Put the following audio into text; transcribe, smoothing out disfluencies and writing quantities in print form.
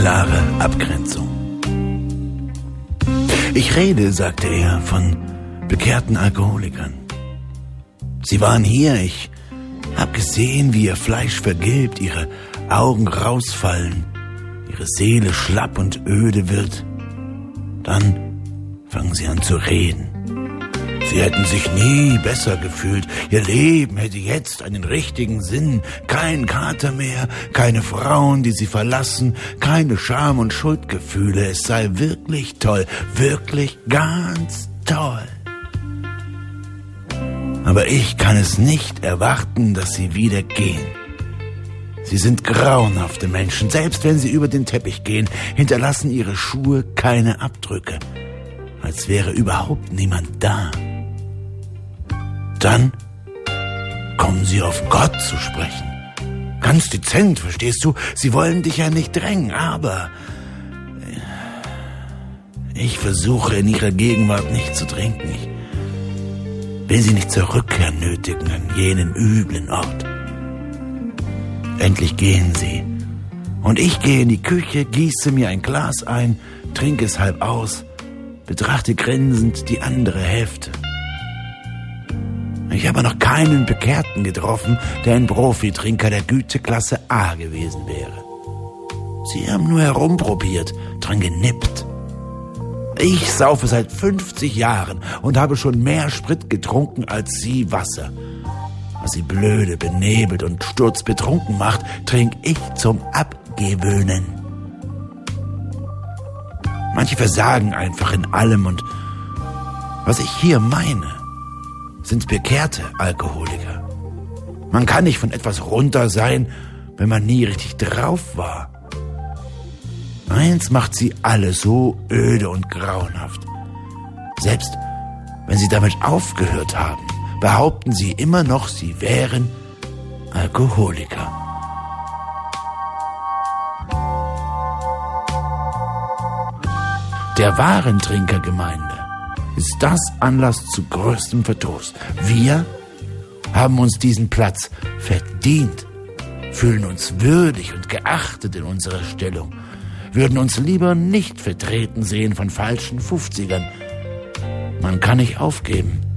klare Abgrenzung. Ich rede, sagte er, von bekehrten Alkoholikern. Sie waren hier, ich hab gesehen, wie ihr Fleisch vergilbt, ihre Augen rausfallen, ihre Seele schlapp und öde wird. Dann fangen sie an zu reden. Sie hätten sich nie besser gefühlt. Ihr Leben hätte jetzt einen richtigen Sinn. Kein Kater mehr, keine Frauen, die sie verlassen, keine Scham- und Schuldgefühle. Es sei wirklich toll, wirklich ganz toll. Aber ich kann es nicht erwarten, dass sie wieder gehen. Sie sind grauenhafte Menschen. Selbst wenn sie über den Teppich gehen, hinterlassen ihre Schuhe keine Abdrücke. Als wäre überhaupt niemand da. Dann kommen sie auf Gott zu sprechen. Ganz dezent, verstehst du? Sie wollen dich ja nicht drängen, aber ich versuche in ihrer Gegenwart nicht zu trinken. Ich will sie nicht zur Rückkehr nötigen an jenen üblen Ort. Endlich gehen sie. Und ich gehe in die Küche, gieße mir ein Glas ein, trinke es halb aus, betrachte grinsend die andere Hälfte. Ich habe noch keinen Bekehrten getroffen, der ein Profitrinker der Güteklasse A gewesen wäre. Sie haben nur herumprobiert, dran genippt. Ich saufe seit 50 Jahren und habe schon mehr Sprit getrunken als Sie Wasser. Was Sie blöde, benebelt und sturzbetrunken macht, trinke ich zum Abgewöhnen. Manche versagen einfach in allem und was ich hier meine, sind bekehrte Alkoholiker. Man kann nicht von etwas runter sein, wenn man nie richtig drauf war. Eins macht sie alle so öde und grauenhaft. Selbst wenn sie damit aufgehört haben, behaupten sie immer noch, sie wären Alkoholiker. Der wahren Trinkergemeinde ist das Anlass zu größtem Verdruss. Wir haben uns diesen Platz verdient, fühlen uns würdig und geachtet in unserer Stellung, würden uns lieber nicht vertreten sehen von falschen 50ern. Man kann nicht aufgeben.